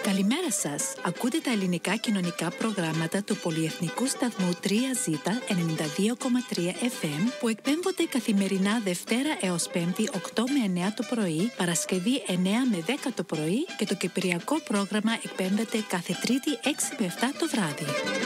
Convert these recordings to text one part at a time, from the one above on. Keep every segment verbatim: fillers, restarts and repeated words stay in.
Καλημέρα σας. Ακούτε τα ελληνικά κοινωνικά προγράμματα του πολυεθνικού σταθμού τρία ζέτα ενενήντα δύο κόμμα τρία εφ εμ που εκπέμπονται καθημερινά Δευτέρα έως Πέμπτη οκτώ με εννέα το πρωί, Παρασκευή εννέα με δέκα το πρωί και το κυπριακό πρόγραμμα εκπέμπεται κάθε Τρίτη έξι με εφτά το βράδυ.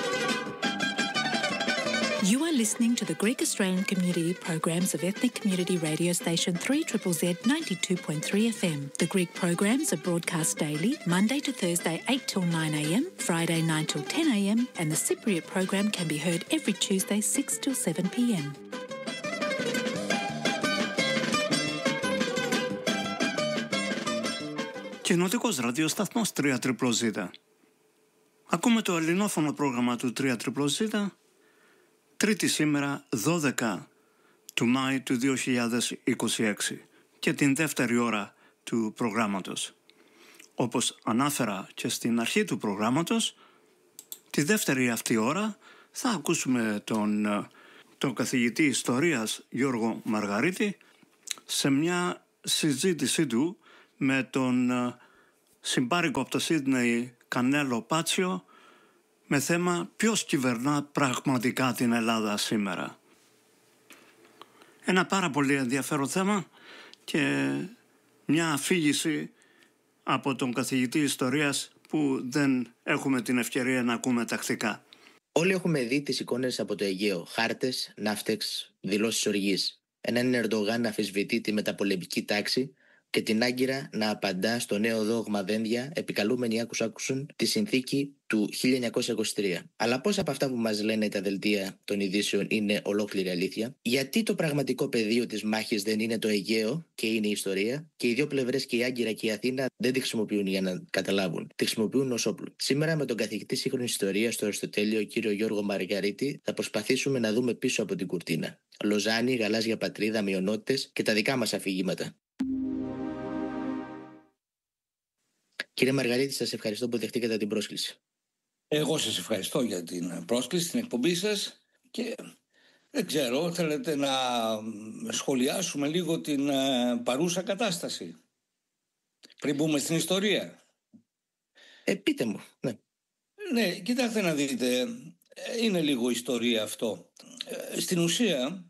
You are listening to the Greek Australian Community programs of Ethnic Community Radio Station three Z Z Z ninety-two point three F M. The Greek programs are broadcast daily, Monday to Thursday eight till nine a m, Friday nine till ten a m, and the Cypriot program can be heard every Tuesday six till seven p m. Κοινοτικός ραδιοσταθμός τρία ζέτα ζέτα ζέτα. Ακούμε το ελληνόφωνο πρόγραμμα του τρία ζέτα ζέτα ζέτα. Τρίτη σήμερα δώδεκα του Μάη του δύο χιλιάδες είκοσι έξι και την δεύτερη ώρα του προγράμματος. Όπως ανάφερα και στην αρχή του προγράμματος, τη δεύτερη αυτή ώρα θα ακούσουμε τον, τον καθηγητή ιστορίας Γιώργο Μαργαρίτη σε μια συζήτησή του με τον συμπάρικο από το Σίδνεϊ Κανέλο Πάτσιο με θέμα ποιος κυβερνά πραγματικά την Ελλάδα σήμερα. Ένα πάρα πολύ ενδιαφέρον θέμα και μια αφήγηση από τον καθηγητή ιστορίας που δεν έχουμε την ευκαιρία να ακούμε τακτικά. Όλοι έχουμε δει τις εικόνες από το Αιγαίο, χάρτες, ναύτεξ, δηλώσεις οργής. Έναν Ερντογάν να αμφισβητεί τη μεταπολεμική τάξη και την Άγκυρα να απαντά στο νέο δόγμα δένδια, επικαλούμενοι άκουσαν άκουσαν τη συνθήκη του χίλια εννιακόσια είκοσι τρία. Αλλά πώς από αυτά που μας λένε τα δελτία των ειδήσεων είναι ολόκληρη αλήθεια? Γιατί το πραγματικό πεδίο της μάχης δεν είναι το Αιγαίο και είναι η ιστορία, και οι δύο πλευρές, και η Άγκυρα και η Αθήνα, δεν τη χρησιμοποιούν για να καταλάβουν. Τη χρησιμοποιούν ως όπλο. Σήμερα, με τον καθηγητή σύγχρονης ιστορίας στο Αριστοτέλειο, κύριο Γιώργο Μαργαρίτη, θα προσπαθήσουμε να δούμε πίσω από την κουρτίνα. Λοζάνη, γαλάζια πατρίδα, μειονότητες και τα δικά μας αφηγήματα. Κύριε Μαργαρίτη, σας ευχαριστώ που δεχτήκατε την πρόσκληση. Εγώ σας ευχαριστώ για την πρόσκληση, την εκπομπή σας, και δεν ξέρω, θέλετε να σχολιάσουμε λίγο την παρούσα κατάσταση πριν μπούμε στην ιστορία? Ε, πείτε μου, ναι. Ναι, κοιτάξτε να δείτε, είναι λίγο ιστορία αυτό. Στην ουσία,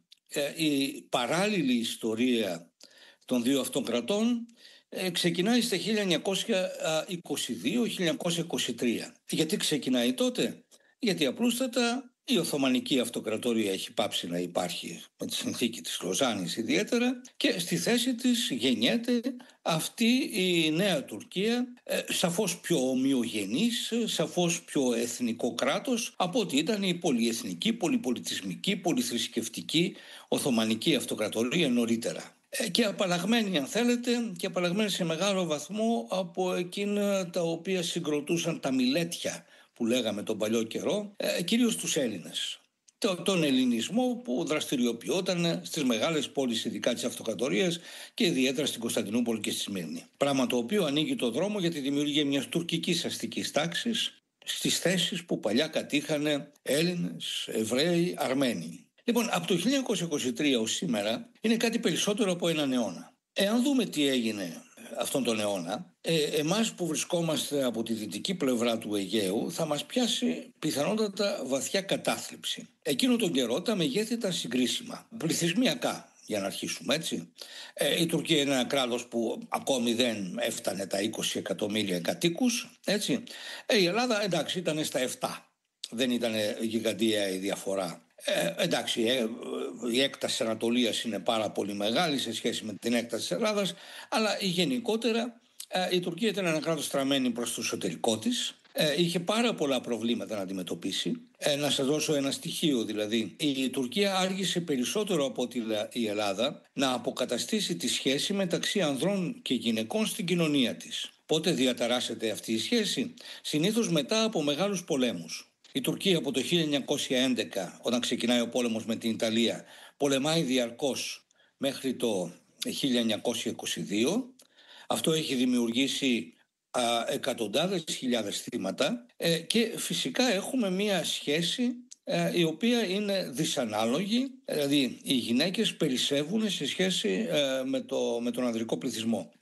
η παράλληλη ιστορία των δύο αυτών κρατών ξεκινάει στα χίλια εννιακόσια είκοσι δύο χίλια εννιακόσια είκοσι τρία. Γιατί ξεκινάει τότε? Γιατί απλούστατα η Οθωμανική Αυτοκρατορία έχει πάψει να υπάρχει, με τη συνθήκη της Λοζάνης ιδιαίτερα, και στη θέση της γεννιέται αυτή η νέα Τουρκία, ε, σαφώς πιο ομοιογενής, σαφώς πιο εθνικό κράτος από ότι ήταν η πολυεθνική, πολυπολιτισμική, πολυθρησκευτική Οθωμανική Αυτοκρατορία νωρίτερα. Και απαλλαγμένοι, αν θέλετε, και απαλλαγμένοι σε μεγάλο βαθμό από εκείνα τα οποία συγκροτούσαν τα μιλέτια που λέγαμε τον παλιό καιρό, κυρίως τους Έλληνες. Τον ελληνισμό που δραστηριοποιόταν στις μεγάλες πόλεις, ειδικά της Αυτοκρατορίας, και ιδιαίτερα στην Κωνσταντινούπολη και στη Σμύρνη. Πράγμα το οποίο ανοίγει το δρόμο για τη δημιουργία μιας τουρκικής αστικής τάξης στις θέσεις που παλιά κατήχαν Έλληνες, Εβραίοι, Αρμένοι. Λοιπόν, από το χίλια εννιακόσια είκοσι τρία ως σήμερα είναι κάτι περισσότερο από έναν αιώνα. Εάν δούμε τι έγινε αυτόν τον αιώνα, ε, εμάς που βρισκόμαστε από τη δυτική πλευρά του Αιγαίου, θα μας πιάσει πιθανότατα βαθιά κατάθλιψη. Εκείνο τον καιρό τα μεγέθη ήταν συγκρίσιμα, πληθυσμιακά, για να αρχίσουμε έτσι. Ε, η Τουρκία είναι ένα κράτος που ακόμη δεν έφτανε τα είκοσι εκατομμύρια κατοίκους, έτσι. Ε, η Ελλάδα, εντάξει, ήταν στα επτά. Δεν ήταν γιγαντία η διαφορά. Ε, εντάξει, ε, η έκταση της Ανατολίας είναι πάρα πολύ μεγάλη σε σχέση με την έκταση της Ελλάδας, αλλά γενικότερα ε, η Τουρκία ήταν ένα κράτος στραμμένη προς το εσωτερικό της. Ε, είχε πάρα πολλά προβλήματα να αντιμετωπίσει. Ε, να σας δώσω ένα στοιχείο, δηλαδή. Η Τουρκία άργησε περισσότερο από ότι η Ελλάδα να αποκαταστήσει τη σχέση μεταξύ ανδρών και γυναικών στην κοινωνία της. Πότε διαταράσσεται αυτή η σχέση? Συνήθως μετά από μεγάλους πολέμους. Η Τουρκία από το χίλια εννιακόσια έντεκα, όταν ξεκινάει ο πόλεμος με την Ιταλία, πολεμάει διαρκώς μέχρι το χίλια εννιακόσια είκοσι δύο. Αυτό έχει δημιουργήσει α, εκατοντάδες χιλιάδες θύματα ε, και φυσικά έχουμε μία σχέση ε, η οποία είναι δυσανάλογη, δηλαδή οι γυναίκες περισσεύουν σε σχέση ε, με, το, με τον ανδρικό πληθυσμό.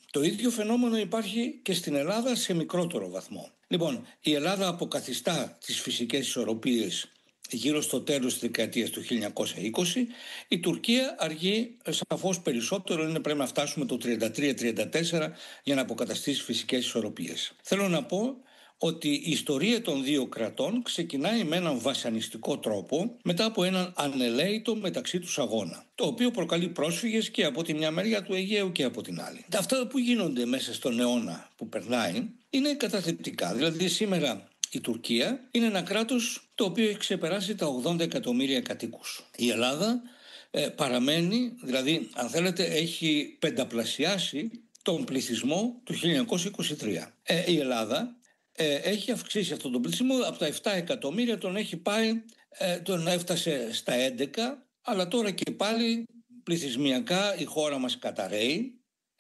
Το ίδιο φαινόμενο υπάρχει και στην Ελλάδα σε μικρότερο βαθμό. Λοιπόν, η Ελλάδα αποκαθιστά τις φυσικές ισορροπίες γύρω στο τέλος της δεκαετίας του χίλια εννιακόσια είκοσι. Η Τουρκία αργεί σαφώς περισσότερο, είναι πρέπει να φτάσουμε το τριάντα τρία τριάντα τέσσερα για να αποκαταστήσει φυσικές ισορροπίες. Θέλω να πω ότι η ιστορία των δύο κρατών ξεκινάει με έναν βασανιστικό τρόπο μετά από έναν ανελαίητο μεταξύ τους αγώνα, το οποίο προκαλεί πρόσφυγες και από τη μια μεριά του Αιγαίου και από την άλλη. Αυτά που γίνονται μέσα στον αιώνα που περνάει είναι καταθλιπτικά. Δηλαδή σήμερα η Τουρκία είναι ένα κράτος το οποίο έχει ξεπεράσει τα ογδόντα εκατομμύρια κατοίκους. Η Ελλάδα ε, παραμένει, δηλαδή αν θέλετε έχει πενταπλασιάσει τον πληθυσμό του χίλια εννιακόσια είκοσι τρία. Ε, η Ελλάδα ε, έχει αυξήσει αυτόν τον πληθυσμό από τα επτά εκατομμύρια, τον έχει πάει, ε, τον έφτασε στα έντεκα, αλλά τώρα και πάλι πληθυσμιακά η χώρα μας καταραίει.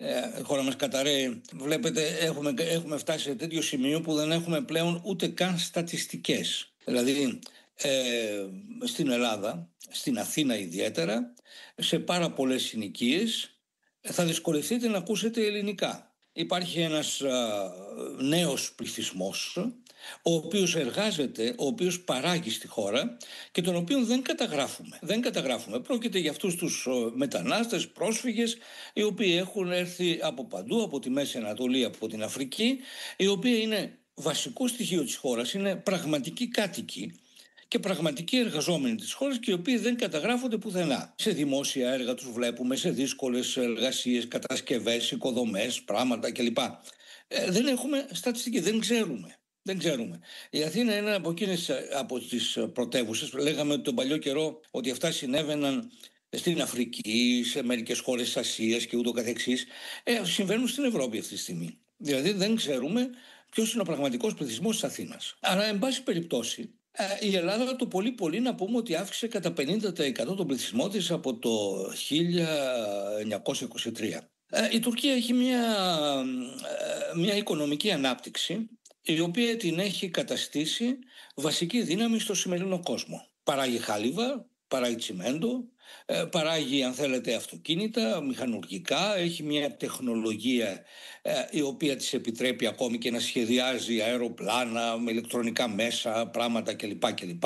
Η χώρα μας καταραίει, βλέπετε έχουμε, έχουμε φτάσει σε τέτοιο σημείο που δεν έχουμε πλέον ούτε καν στατιστικές. Δηλαδή ε, στην Ελλάδα, στην Αθήνα ιδιαίτερα, σε πάρα πολλές συνοικίες θα δυσκολευτείτε να ακούσετε ελληνικά. Υπάρχει ένας α, νέος πληθυσμός ο οποίος εργάζεται, ο οποίος παράγει στη χώρα και τον οποίο δεν καταγράφουμε. Δεν καταγράφουμε. Πρόκειται για αυτούς τους μετανάστες, πρόσφυγες, οι οποίοι έχουν έρθει από παντού, από τη Μέση Ανατολή, από την Αφρική, οι οποίοι είναι βασικό στοιχείο της χώρας, είναι πραγματικοί κάτοικοι και πραγματικοί εργαζόμενοι της χώρας και οι οποίοι δεν καταγράφονται πουθενά. Σε δημόσια έργα τους βλέπουμε, σε δύσκολες εργασίες, κατασκευές, οικοδομές, πράγματα κλπ. Ε, δεν έχουμε στατιστική, δεν ξέρουμε. Δεν ξέρουμε. Η Αθήνα είναι από εκείνες από τις πρωτεύουσες. Λέγαμε τον παλιό καιρό ότι αυτά συνέβαιναν στην Αφρική, σε μερικές χώρες της Ασίας και ούτω καθεξής. Ε, συμβαίνουν στην Ευρώπη αυτή τη στιγμή. Δηλαδή δεν ξέρουμε ποιος είναι ο πραγματικός πληθυσμός της Αθήνας. Άρα, εν πάση περιπτώσει, η Ελλάδα το πολύ πολύ να πούμε ότι αύξησε κατά πενήντα τοις εκατό τον πληθυσμό της από το χίλια εννιακόσια είκοσι τρία. Η Τουρκία έχει μια, μια οικονομική ανάπτυξη η οποία την έχει καταστήσει βασική δύναμη στο σημερινό κόσμο. Παράγει χάλιβα, παράγει τσιμέντο, παράγει αν θέλετε αυτοκίνητα, μηχανουργικά, έχει μια τεχνολογία η οποία της επιτρέπει ακόμη και να σχεδιάζει αεροπλάνα με ηλεκτρονικά μέσα, πράγματα κλπ. κλπ.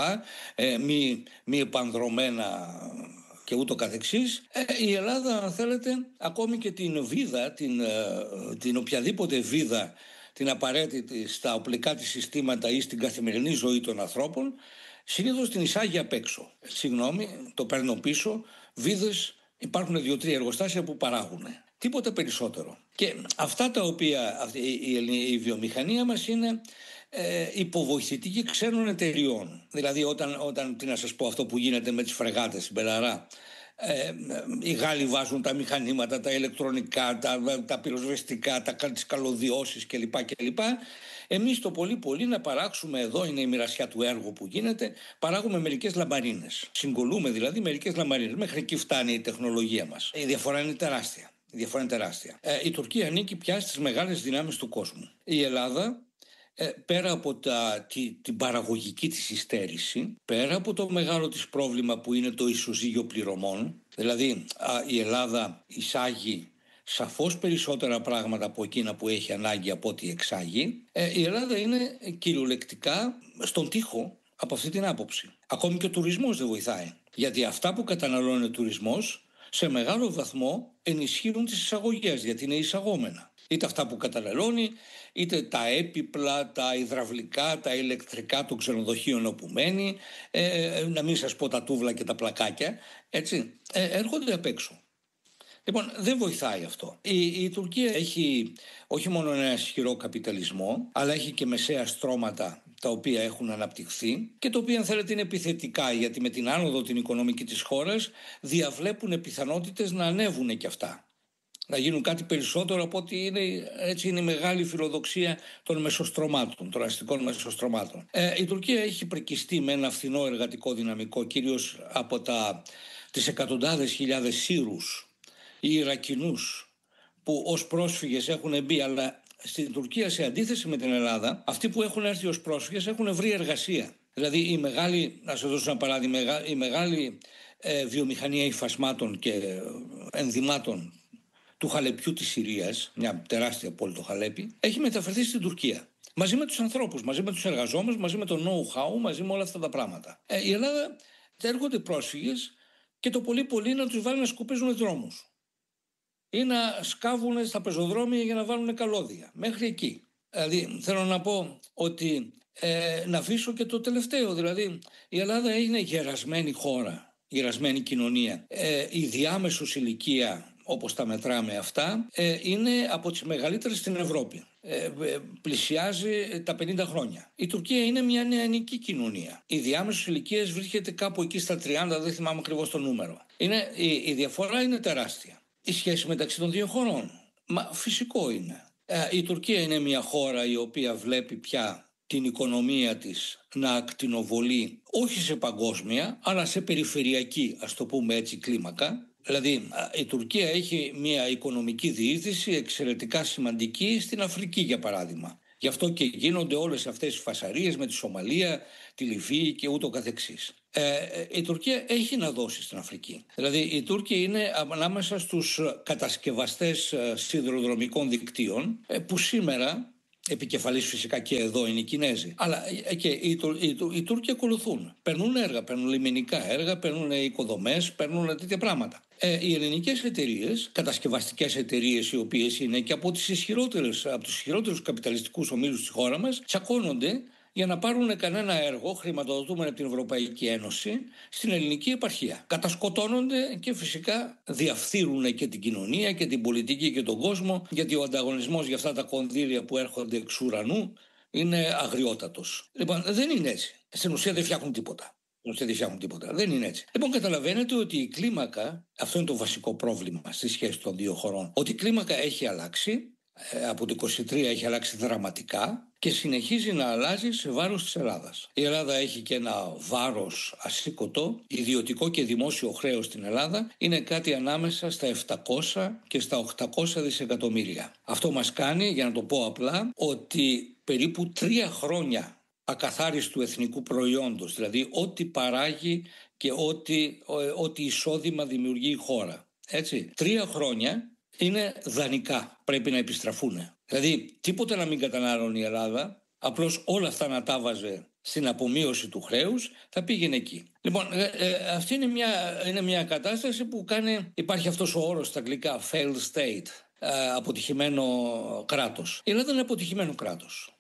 Μη, μη επανδρωμένα και ούτω καθεξής. Η Ελλάδα αν θέλετε ακόμη και την βίδα, την, την οποιαδήποτε βίδα την απαραίτητη στα οπλικά της συστήματα ή στην καθημερινή ζωή των ανθρώπων, συνήθως την εισάγει απ' έξω. Συγγνώμη, το παίρνω πίσω, βίδες υπάρχουν δύο-τρία εργοστάσια που παράγουν. Τίποτα περισσότερο. Και αυτά τα οποία η, η, η βιομηχανία μας είναι ε, υποβοηθητική ξένων εταιριών. Δηλαδή όταν, όταν, τι να σας πω, αυτό που γίνεται με τις φρεγάτες στην Μπελαρά, Ε, οι Γάλλοι βάζουν τα μηχανήματα, τα ηλεκτρονικά, τα, τα πυροσβεστικά, τα, τις καλωδιώσεις κλπ. κλπ. Εμείς το πολύ πολύ να παράξουμε, εδώ είναι η μοιρασιά του έργου που γίνεται, παράγουμε μερικές λαμπαρίνες. Συγκολούμε δηλαδή μερικές λαμπαρίνες. Μέχρι εκεί φτάνει η τεχνολογία μας. Η διαφορά είναι τεράστια. Η, διαφορά είναι τεράστια. Ε, η Τουρκία ανήκει πια στις μεγάλες δυνάμεις του κόσμου. Η Ελλάδα, Ε, πέρα από τα, τη, την παραγωγική της υστέρηση, πέρα από το μεγάλο της πρόβλημα που είναι το ισοζύγιο πληρωμών, δηλαδή α, η Ελλάδα εισάγει σαφώς περισσότερα πράγματα από εκείνα που έχει ανάγκη από ό,τι εξάγει, ε, η Ελλάδα είναι κυριολεκτικά στον τοίχο από αυτή την άποψη. Ακόμη και ο τουρισμός δεν βοηθάει, γιατί αυτά που καταναλώνει ο τουρισμός σε μεγάλο βαθμό ενισχύουν τις εισαγωγές, γιατί είναι εισαγόμενα. Είτε αυτά που καταναλώνει, είτε τα έπιπλα, τα υδραυλικά, τα ηλεκτρικά των ξενοδοχείων όπου μένει, ε, να μην σας πω τα τούβλα και τα πλακάκια, έτσι, ε, έρχονται απ' έξω. Λοιπόν, δεν βοηθάει αυτό. Η, η Τουρκία έχει όχι μόνο ένα ισχυρό καπιταλισμό, αλλά έχει και μεσαία στρώματα τα οποία έχουν αναπτυχθεί και τα οποία αν θέλετε είναι επιθετικά, γιατί με την άνοδο την οικονομική της χώρας διαβλέπουν πιθανότητες να ανέβουν και αυτά. Να γίνουν κάτι περισσότερο από ότι είναι, έτσι είναι η μεγάλη φιλοδοξία των μεσοστρωμάτων, των αστικών μεσοστρωμάτων. Ε, η Τουρκία έχει πρικιστεί με ένα φθηνό εργατικό δυναμικό, κυρίως από τα, τις εκατοντάδες χιλιάδες Σύρους ή Ιρακινούς που ως πρόσφυγες έχουν μπει, αλλά στην Τουρκία σε αντίθεση με την Ελλάδα, αυτοί που έχουν έρθει ως πρόσφυγες έχουν βρει εργασία. Δηλαδή η μεγάλη, να σας δώσω ένα παράδειγμα, η μεγάλη ε, βιομηχανία υφασμάτων και ενδυμάτων του Χαλεπιού της Συρίας, μια τεράστια πόλη το Χαλέπι, έχει μεταφερθεί στην Τουρκία. Μαζί με τους ανθρώπους, μαζί με τους εργαζόμενους, μαζί με το know-how, μαζί με όλα αυτά τα πράγματα. Ε, η Ελλάδα έρχονται πρόσφυγες και το πολύ πολύ να τους βάλει να σκουπίζουν δρόμους ή να σκάβουν στα πεζοδρόμια για να βάλουν καλώδια. Μέχρι εκεί. Δηλαδή θέλω να πω ότι ε, να αφήσω και το τελευταίο. Δηλαδή η Ελλάδα είναι γερασμένη χώρα, γερασμένη κοινωνία. Ε, η διάμεσος ηλικία, όπως τα μετράμε αυτά, ε, είναι από τις μεγαλύτερες στην Ευρώπη. Ε, πλησιάζει τα πενήντα χρόνια. Η Τουρκία είναι μια νεανική κοινωνία. Η διάμεσος ηλικίας βρίσκεται κάπου εκεί στα τριάντα, δεν θυμάμαι ακριβώς το νούμερο. Είναι, η, η διαφορά είναι τεράστια. Η σχέση μεταξύ των δύο χωρών, μα φυσικό είναι. Ε, η Τουρκία είναι μια χώρα η οποία βλέπει πια την οικονομία της να ακτινοβολεί όχι σε παγκόσμια, αλλά σε περιφερειακή, ας το πούμε έτσι, κλίμακα. Δηλαδή η Τουρκία έχει μια οικονομική διείσδυση εξαιρετικά σημαντική στην Αφρική, για παράδειγμα. Γι' αυτό και γίνονται όλες αυτές οι φασαρίες με τη Σομαλία, τη Λιβύη και ούτω καθεξής. Ε, η Τουρκία έχει να δώσει στην Αφρική. Δηλαδή οι Τούρκοι είναι ανάμεσα στους κατασκευαστές σιδηροδρομικών δικτύων που σήμερα, επικεφαλής φυσικά και εδώ είναι οι Κινέζοι, αλλά και οι, οι, οι, οι Τούρκοι ακολουθούν. Παίρνουν έργα, παίρνουν λιμενικά έργα, παίρνουν οικοδομές, παίρνουν τέτοια πράγματα. Ε, οι ελληνικές εταιρείες, κατασκευαστικές εταιρείες, οι οποίες είναι και από, τις ισχυρότερες, από τους ισχυρότερους καπιταλιστικούς ομίλους της χώρας μας, τσακώνονται για να πάρουν κανένα έργο χρηματοδοτούμενο από την Ευρωπαϊκή Ένωση στην ελληνική επαρχία. Κατασκοτώνονται και φυσικά διαφθείρουν και την κοινωνία και την πολιτική και τον κόσμο, γιατί ο ανταγωνισμός για αυτά τα κονδύλια που έρχονται εξ ουρανού είναι αγριότατος. Λοιπόν, δεν είναι έτσι. Στην ουσία δεν φτιάχνουν τίποτα. Δεν φτιάχνουν τίποτα. Δεν είναι έτσι. Λοιπόν, καταλαβαίνετε ότι η κλίμακα, αυτό είναι το βασικό πρόβλημα στη σχέση των δύο χωρών, ότι η κλίμακα έχει αλλάξει. Από το είκοσι τρία έχει αλλάξει δραματικά και συνεχίζει να αλλάζει σε βάρος της Ελλάδας. Η Ελλάδα έχει και ένα βάρος ασήκωτο, ιδιωτικό και δημόσιο χρέος στην Ελλάδα είναι κάτι ανάμεσα στα επτακόσια και στα οκτακόσια δισεκατομμύρια. Αυτό μας κάνει, για να το πω απλά, ότι περίπου τρία χρόνια ακαθάριστου εθνικού προϊόντος, δηλαδή ό,τι παράγει και ό,τι, ό,τι εισόδημα δημιουργεί η χώρα. Έτσι, τρία χρόνια είναι δανεικά, πρέπει να επιστραφούν. Δηλαδή τίποτα να μην κατανάλωνε η Ελλάδα, απλώς όλα αυτά να τα βάζε στην απομείωση του χρέους, θα πήγαινε εκεί. Λοιπόν, ε, ε, αυτή είναι μια, είναι μια κατάσταση που κάνει, υπάρχει αυτός ο όρος στα αγγλικά, failed state, ε, αποτυχημένο κράτος. Η Ελλάδα είναι αποτυχημένο κράτος.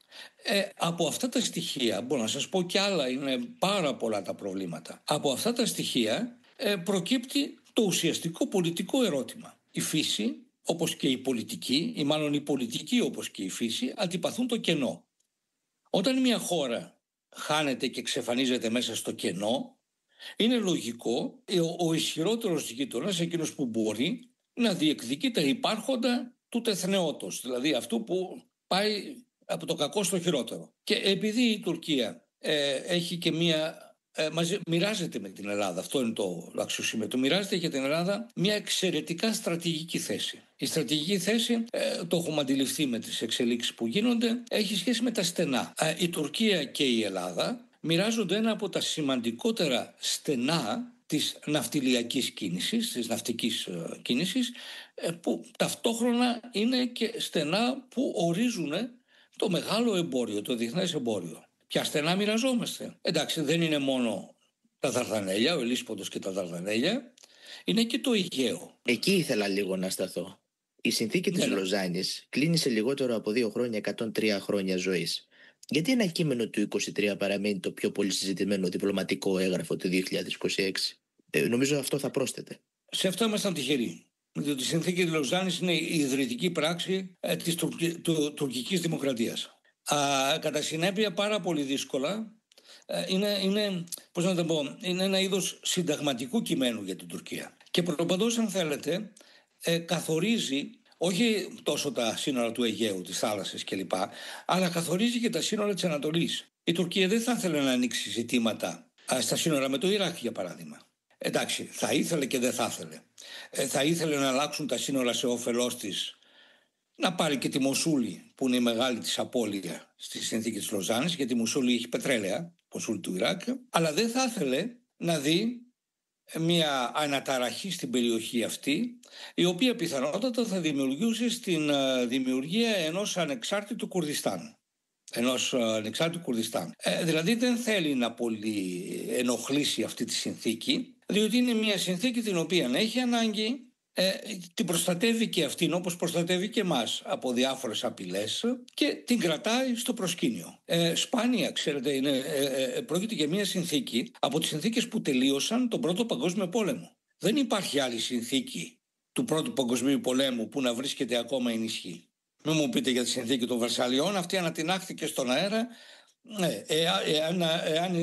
Ε, από αυτά τα στοιχεία, μπορώ να σας πω κι άλλα, είναι πάρα πολλά τα προβλήματα. Από αυτά τα στοιχεία ε, προκύπτει το ουσιαστικό πολιτικό ερώτημα. Η φύση, όπως και η πολιτική, ή μάλλον η πολιτική όπως και η φύση, αντιπαθούν το κενό. Όταν μια χώρα χάνεται και εξαφανίζεται μέσα στο κενό, είναι λογικό ο, ο ισχυρότερος γείτονας, εκείνος που μπορεί, να διεκδικεί τα υπάρχοντα του τεθνεώτος, δηλαδή αυτού που πάει από το κακό στο χειρότερο. Και επειδή η Τουρκία ε, έχει και μια... Ε, μαζί, μοιράζεται με την Ελλάδα, αυτό είναι το αξιοσημείωτο, μοιράζεται για την Ελλάδα μια εξαιρετικά στρατηγική θέση. Η στρατηγική θέση, ε, το έχουμε αντιληφθεί με τις εξελίξεις που γίνονται, έχει σχέση με τα στενά. Ε, η Τουρκία και η Ελλάδα μοιράζονται ένα από τα σημαντικότερα στενά της ναυτιλιακής κίνησης, της ναυτικής ε, κίνησης, ε, που ταυτόχρονα είναι και στενά που ορίζουν το μεγάλο εμπόριο, το διεθνές εμπόριο. Ποια στενά μοιραζόμαστε. Εντάξει, δεν είναι μόνο τα Δαρδανέλια, ο Ελίσποντος και τα Δαρδανέλια, είναι και το Αιγαίο. Εκεί ήθελα λίγο να σταθώ. Η συνθήκη της ναι. Λοζάνης κλείνει σε λιγότερο από δύο χρόνια εκατόν τρία χρόνια ζωής. Γιατί ένα κείμενο του είκοσι τρία παραμένει το πιο πολύ συζητημένο διπλωματικό έγγραφο του δύο χιλιάδες είκοσι έξι. Ε, νομίζω αυτό θα πρόσθετε. Σε αυτό ήμασταν τυχεροί. Διότι η συνθήκη της Λοζάνης είναι η ιδρυτική πράξη ε, της τουρκ, του, τουρκικής δημοκρατίας. Α, κατά συνέπεια πάρα πολύ δύσκολα ε, είναι, είναι, πώς να το πω, είναι ένα είδος συνταγματικού κειμένου για την Τουρκία. Και προπαντός, αν θέλετε, ε, καθορίζει όχι τόσο τα σύνορα του Αιγαίου, της θάλασσας κλπ, αλλά καθορίζει και τα σύνορα της Ανατολής. Η Τουρκία δεν θα ήθελε να ανοίξει ζητήματα α, στα σύνορα με το Ιράκ, για παράδειγμα. Εντάξει, θα ήθελε και δεν θα ήθελε. Ε, θα ήθελε να αλλάξουν τα σύνορα σε όφελός της, να πάρει και τη Μοσούλη, που είναι η μεγάλη της απώλεια στη συνθήκη της Λοζάνης, γιατί η Μοσούλη έχει πετρέλαια, Μοσούλη του Ιράκ, αλλά δεν θα ήθελε να δει μια αναταραχή στην περιοχή αυτή, η οποία πιθανότατα θα δημιουργούσε στην δημιουργία ενός ανεξάρτητου Κουρδιστάν. Ενός ανεξάρτητου Κουρδιστάν. Ε, δηλαδή δεν θέλει να πολύ ενοχλήσει αυτή τη συνθήκη, διότι είναι μια συνθήκη την οποία έχει ανάγκη, ε, την προστατεύει και αυτήν όπως προστατεύει και εμάς από διάφορες απειλές και την κρατάει στο προσκήνιο. Ε, σπάνια, ξέρετε, είναι, ε, ε, πρόκειται για μια συνθήκη από τις συνθήκες που τελείωσαν τον Πρώτο Παγκόσμιο Πόλεμο. Δεν υπάρχει άλλη συνθήκη του Πρώτου Παγκοσμίου Πολέμου που να βρίσκεται ακόμα εν ισχύ. Μην μου πείτε για τη συνθήκη των Βερσαλιών, αυτή ανατινάχθηκε στον αέρα. Ναι, εάν, εάν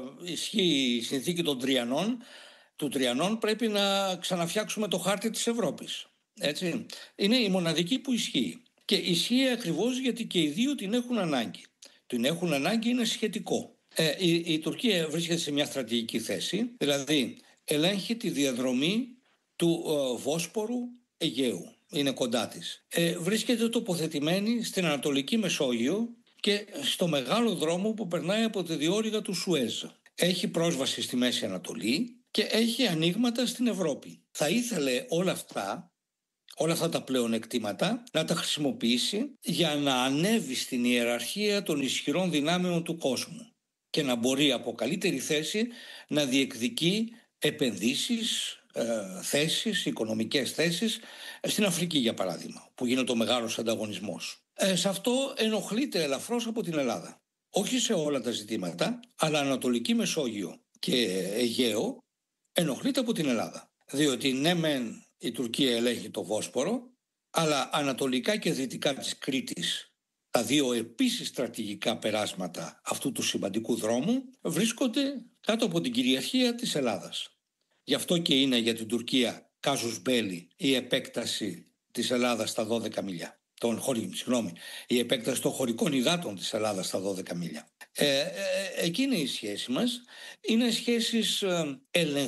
ισχύει η συνθήκη των Τριανών, του Τριανών, πρέπει να ξαναφτιάξουμε το χάρτη της Ευρώπης. Έτσι. Είναι η μοναδική που ισχύει. Και ισχύει ακριβώς γιατί και οι δύο την έχουν ανάγκη. Την έχουν ανάγκη είναι σχετικό. Ε, η, η Τουρκία βρίσκεται σε μια στρατηγική θέση, δηλαδή ελέγχει τη διαδρομή του ε, Βόσπορου Αιγαίου. Είναι κοντά της. Ε, βρίσκεται τοποθετημένη στην Ανατολική Μεσόγειο και στο μεγάλο δρόμο που περνάει από τη διόρυγα του Σουέζ. Έχει πρόσβαση στη Μέση Ανατολή και έχει ανοίγματα στην Ευρώπη. Θα ήθελε όλα αυτά, όλα αυτά τα πλεονεκτήματα να τα χρησιμοποιήσει για να ανέβει στην ιεραρχία των ισχυρών δυνάμεων του κόσμου και να μπορεί από καλύτερη θέση να διεκδικεί επενδύσεις, ε, θέσεις, οικονομικές θέσεις στην Αφρική, για παράδειγμα, που γίνεται ο μεγάλος ανταγωνισμός. Ε, σε αυτό ενοχλείται ελαφρώς από την Ελλάδα. Όχι σε όλα τα ζητήματα, αλλά Ανατολική Μεσόγειο και Αιγαίο ενοχλείται από την Ελλάδα. Διότι ναι μεν η Τουρκία ελέγχει το Βόσπορο, αλλά ανατολικά και δυτικά της Κρήτης, τα δύο επίσης στρατηγικά περάσματα αυτού του σημαντικού δρόμου, βρίσκονται κάτω από την κυριαρχία της Ελλάδας. Γι' αυτό και είναι για την Τουρκία κάζους μπέλι η επέκταση της Ελλάδας στα δώδεκα μίλια. Των χωρί, συγγνώμη, η επέκταση των χωρικών υδάτων της Ελλάδας στα δώδεκα μίλια. Ε, ε, εκεί είναι η σχέση μας. Είναι σχέσεις ε,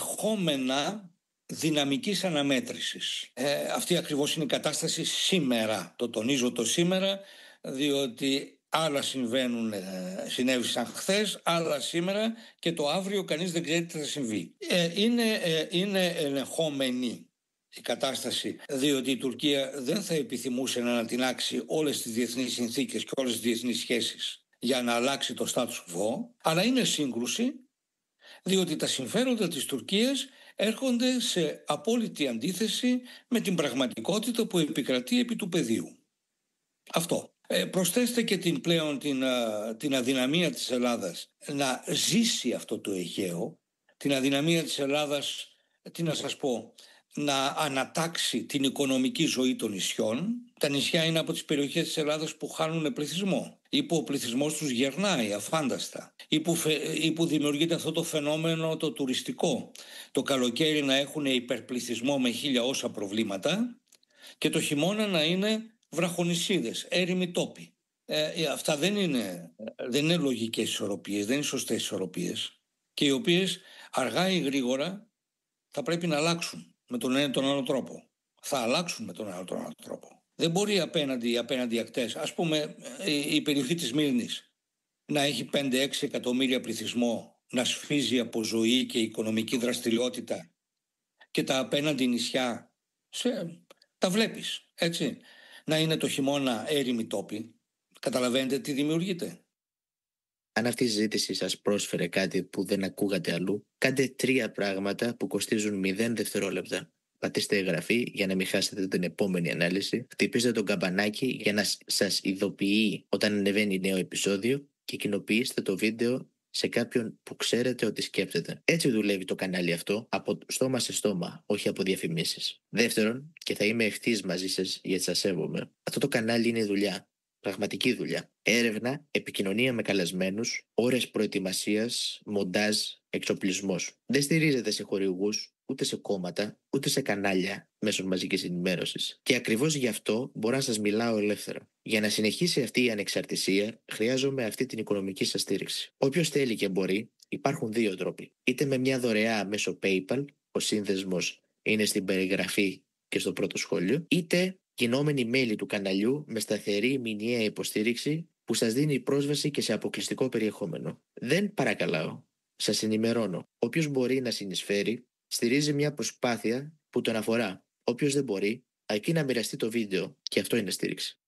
ελεγχόμενα δυναμικής αναμέτρησης. Ε, αυτή ακριβώς είναι η κατάσταση σήμερα. Το τονίζω το σήμερα, διότι άλλα συμβαίνουν, συνέβησαν χθες, άλλα σήμερα και το αύριο κανείς δεν ξέρει τι θα συμβεί. Ε, είναι, ε, είναι ελεγχόμενη η κατάσταση, διότι η Τουρκία δεν θα επιθυμούσε να ανατινάξει όλες τις διεθνείς συνθήκες και όλες τις διεθνείς σχέσεις για να αλλάξει το status quo, αλλά είναι σύγκρουση, διότι τα συμφέροντα της Τουρκίας έρχονται σε απόλυτη αντίθεση με την πραγματικότητα που επικρατεί επί του πεδίου. Αυτό. Ε, προσθέστε και την πλέον την, α, την αδυναμία της Ελλάδας να ζήσει αυτό το Αιγαίο, την αδυναμία της Ελλάδας, τι να σας πω, να ανατάξει την οικονομική ζωή των νησιών. Τα νησιά είναι από τις περιοχές της Ελλάδας που χάνουν πληθυσμό ή που ο πληθυσμός τους γερνάει αφάνταστα ή που, ή που δημιουργείται αυτό το φαινόμενο το τουριστικό. Το καλοκαίρι να έχουν υπερπληθυσμό με χίλια όσα προβλήματα και το χειμώνα να είναι βραχονησίδες, έρημοι τόποι. Ε, αυτά δεν είναι, δεν είναι λογικές ισορροπίες, δεν είναι σωστές ισορροπίες και οι οποίες αργά ή γρήγορα θα πρέπει να αλλάξουν με τον ένα ή τον άλλο τρόπο. Θα αλλάξουν με τον ένα ή τον άλλο τρόπο. Δεν μπορεί απέναντι, απέναντι ακτές, ας πούμε η, η περιοχή της Μύρνης να έχει πέντε έξι εκατομμύρια πληθυσμό, να σφίζει από ζωή και οικονομική δραστηριότητα και τα απέναντι νησιά σε, τα βλέπεις, έτσι. Να είναι το χειμώνα έρημοι τόποι. Καταλαβαίνετε τι δημιουργείται. Αν αυτή η συζήτηση σας πρόσφερε κάτι που δεν ακούγατε αλλού, κάντε τρία πράγματα που κοστίζουν μηδέν δευτερόλεπτα. Πατήστε εγγραφή για να μην χάσετε την επόμενη ανάλυση. Χτυπήστε το καμπανάκι για να σας ειδοποιεί όταν ανεβαίνει νέο επεισόδιο και κοινοποιήστε το βίντεο σε κάποιον που ξέρετε ότι σκέφτεται. Έτσι δουλεύει το κανάλι αυτό, από στόμα σε στόμα, όχι από διαφημίσεις. Δεύτερον, και θα είμαι ευθύς μαζί σας γιατί σας σέβομαι, αυτό το κανάλι είναι δουλειά. Πραγματική δουλειά. Έρευνα, επικοινωνία με καλεσμένους, ώρες προετοιμασίας, μοντάζ, εξοπλισμός. Δεν στηρίζεται σε χορηγούς, ούτε σε κόμματα, ούτε σε κανάλια μέσω μαζικής ενημέρωσης. Και ακριβώς γι' αυτό μπορώ να σας μιλάω ελεύθερα. Για να συνεχίσει αυτή η ανεξαρτησία, χρειάζομαι αυτή την οικονομική σας στήριξη. Όποιος θέλει και μπορεί, υπάρχουν δύο τρόποι. Είτε με μια δωρεά μέσω PayPal, ο σύνδεσμος είναι στην περιγραφή και στο πρώτο σχόλιο, είτε γινόμενοι μέλη του καναλιού με σταθερή μηνιαία υποστήριξη που σας δίνει πρόσβαση και σε αποκλειστικό περιεχόμενο. Δεν παρακαλάω. Σας ενημερώνω. Όποιος μπορεί να συνεισφέρει Στηρίζει μια προσπάθεια που τον αφορά. Όποιος δεν μπορεί, αρκεί να μοιραστεί το βίντεο, και αυτό είναι στήριξη.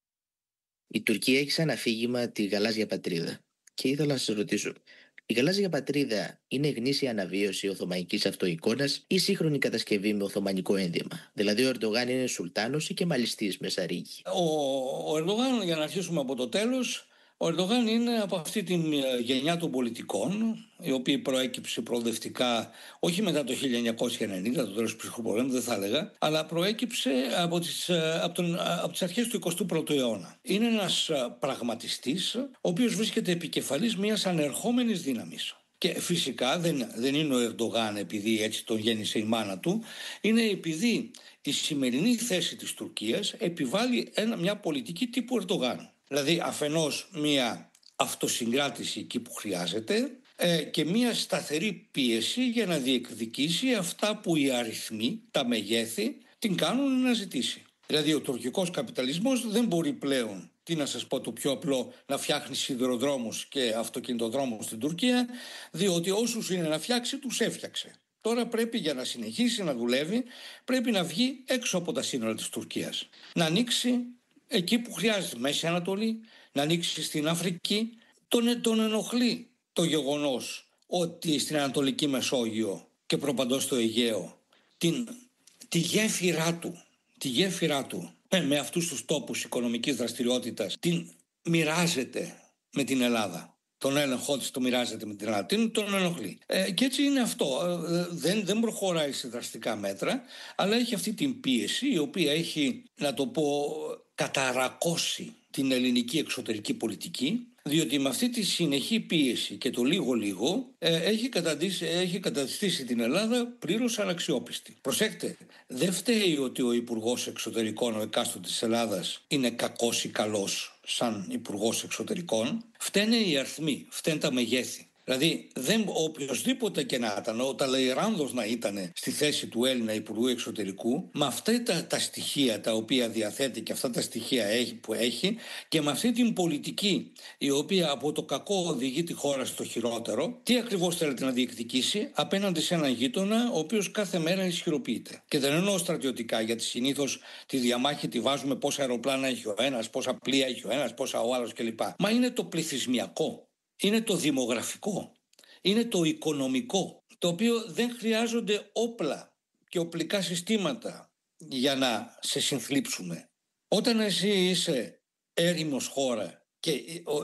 Η Τουρκία έχει σαν αφήγημα τη γαλάζια πατρίδα. Και ήθελα να σας ρωτήσω, η γαλάζια πατρίδα είναι γνήσια αναβίωση οθωμανικής αυτοεικόνας ή σύγχρονη κατασκευή με οθωμανικό ένδυμα? Δηλαδή, ο Ερντογάν είναι σουλτάνος ή κεμαλιστής με σαρίκι? Ο, ο Ερντογάν, για να αρχίσουμε από το τέλος, ο Ερντογάν είναι από αυτή την γενιά των πολιτικών, η οποία προέκυψε προοδευτικά, όχι μετά το χίλια εννιακόσια ενενήντα, το τέλος του ψυχρού πολέμου, δεν θα έλεγα, αλλά προέκυψε από τις, από τον, από τις αρχές του εικοστού πρώτου αιώνα. Είναι ένας πραγματιστής, ο οποίος βρίσκεται επικεφαλής μιας ανερχόμενης δύναμης. Και φυσικά δεν, δεν είναι ο Ερντογάν επειδή έτσι τον γέννησε η μάνα του, είναι επειδή η σημερινή θέση της Τουρκίας επιβάλλει ένα, μια πολιτική τύπου Ερντογάν. Δηλαδή αφενός μια αυτοσυγκράτηση εκεί που χρειάζεται ε, και μια σταθερή πίεση για να διεκδικήσει αυτά που οι αριθμοί, τα μεγέθη, την κάνουν να ζητήσει. Δηλαδή ο τουρκικός καπιταλισμός δεν μπορεί πλέον, τι να σας πω το πιο απλό, να φτιάχνει σιδηροδρόμους και αυτοκινητοδρόμους στην Τουρκία, διότι όσους είναι να φτιάξει τους έφτιαξε. Τώρα πρέπει, για να συνεχίσει να δουλεύει, πρέπει να βγει έξω από τα σύνορα της Τουρκίας. Να ανοίξει εκεί που χρειάζεται, Μέση Ανατολή, να ανοίξει στην Αφρική. Τον, τον ενοχλεί το γεγονός ότι στην Ανατολική Μεσόγειο και προπαντός στο Αιγαίο την, τη γέφυρά του, τη γέφυρά του με, με αυτούς τους τόπους οικονομικής δραστηριότητας την μοιράζεται με την Ελλάδα. Τον έλεγχό της το μοιράζεται με την Ελλάδα, τον ενοχλεί. Ε, και έτσι είναι αυτό. Ε, δεν, δεν προχωράει σε δραστικά μέτρα, αλλά έχει αυτή την πίεση, η οποία έχει, να το πω, καταρακώσει την ελληνική εξωτερική πολιτική, διότι με αυτή τη συνεχή πίεση και το λίγο-λίγο ε, έχει, έχει καταστήσει την Ελλάδα πλήρως αναξιόπιστη. Προσέξτε, δεν φταίει ότι ο Υπουργός Εξωτερικών, ο εκάστοτε της Ελλάδας, είναι κακός ή καλός σαν Υπουργός Εξωτερικών. Φταίνε οι αριθμοί, φταίνε τα μεγέθη. Δηλαδή, δεν, οποιοσδήποτε και να ήταν, ο Ταλαϊράνδος να ήταν στη θέση του Έλληνα Υπουργού Εξωτερικού, με αυτά τα, τα στοιχεία τα οποία διαθέτει και αυτά τα στοιχεία έχει, που έχει, και με αυτή την πολιτική η οποία από το κακό οδηγεί τη χώρα στο χειρότερο, τι ακριβώς θέλετε να διεκδικήσει απέναντι σε έναν γείτονα ο οποίος κάθε μέρα ισχυροποιείται. Και δεν εννοώ στρατιωτικά, γιατί συνήθως τη διαμάχη τη βάζουμε πόσα αεροπλάνα έχει ο ένας, πόσα πλοία έχει ο ένας, πόσα ο άλλος κλπ. Μα είναι το πληθυσμιακό. Είναι το δημογραφικό, είναι το οικονομικό, το οποίο δεν χρειάζονται όπλα και οπλικά συστήματα για να σε συνθλίψουμε. Όταν εσύ είσαι έρημος χώρα και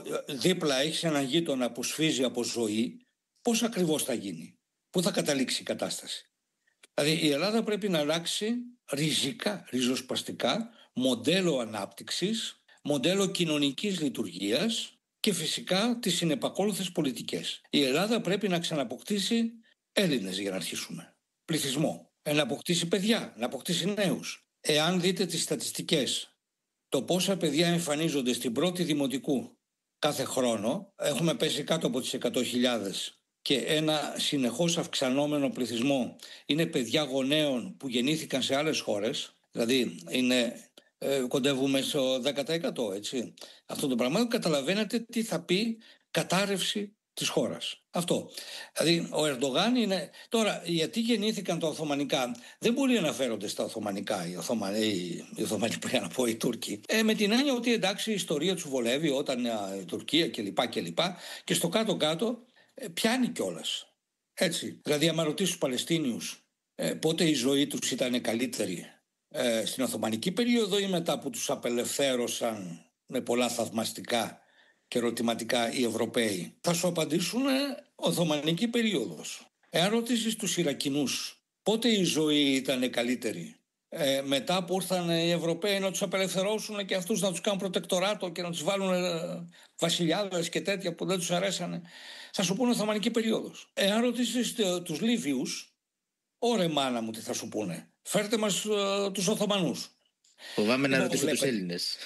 δίπλα έχεις έναν γείτονα που σφίζει από ζωή, πώς ακριβώς θα γίνει, πού θα καταλήξει η κατάσταση? Δηλαδή η Ελλάδα πρέπει να αλλάξει ριζικά, ριζοσπαστικά, μοντέλο ανάπτυξης, μοντέλο κοινωνικής λειτουργίας, και φυσικά τις συνεπακόλουθες πολιτικές. Η Ελλάδα πρέπει να ξαναποκτήσει Έλληνες, για να αρχίσουμε. Πληθυσμό. Να αποκτήσει παιδιά, να αποκτήσει νέους. Εάν δείτε τις στατιστικές, το πόσα παιδιά εμφανίζονται στην πρώτη δημοτικού κάθε χρόνο, έχουμε πέσει κάτω από τις εκατό χιλιάδες και ένα συνεχώς αυξανόμενο πληθυσμό είναι παιδιά γονέων που γεννήθηκαν σε άλλες χώρες, δηλαδή είναι... Ε, κοντεύουμε στο δέκα τοις εκατό, έτσι. Αυτό το πράγμα καταλαβαίνετε τι θα πει κατάρρευση της χώρας. Αυτό. Δηλαδή ο Ερντογάν είναι... Τώρα, γιατί γεννήθηκαν τα Οθωμανικά? Δεν μπορεί να αναφέρονται στα Οθωμανικά οι Οθωμανοί, οι Οθωμανοί πρέπει να πω, οι Τούρκοι. Ε, με την έννοια ότι εντάξει η ιστορία τους βολεύει όταν η Τουρκία κλπ. Και, και στο κάτω-κάτω ε, πιάνει κιόλας. Έτσι. Δηλαδή άμα ρωτήσεις τους Παλαιστίνιους ε, πότε η ζωή τους ήταν καλύτερη, Ε, στην Οθωμανική περίοδο ή μετά που τους απελευθέρωσαν με πολλά θαυμαστικά και ερωτηματικά οι Ευρωπαίοι, θα σου απαντήσουν Οθωμανική περίοδος. Εάν ρωτήσεις τους Ιρακινούς πότε η ζωή ήταν καλύτερη, ε, μετά που ήρθαν οι Ευρωπαίοι να τους απελευθερώσουν και αυτούς να τους κάνουν προτεκτοράτο και να τους βάλουν ε, βασιλιάδες και τέτοια που δεν τους αρέσανε, θα σου πούνε Οθωμανική περίοδος. Εάν ρωτήσεις ε, τους Λίβιους, ωρε μάνα μου τι θα σου πούνε, φέρτε μας uh, τους Οθωμανούς. Φοβάμαι να ρωτήσω τους Έλληνες.